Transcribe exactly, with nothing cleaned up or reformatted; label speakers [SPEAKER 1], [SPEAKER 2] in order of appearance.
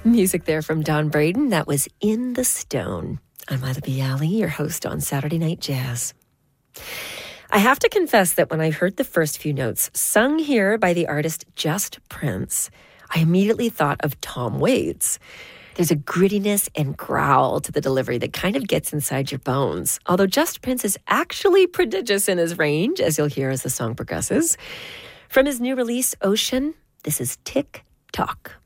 [SPEAKER 1] Music there from Don Braden. That was In the Stone. I'm Lila Bialy, your host on Saturday Night Jazz. I have to confess that when I heard the first few notes sung here by the artist Just Prince, I immediately thought of Tom Waits. There's a grittiness and growl to the delivery that kind of gets inside your bones, although Just Prince is actually prodigious in his range, as you'll hear as the song progresses. From his new release, Ocean, this is Tick Tock.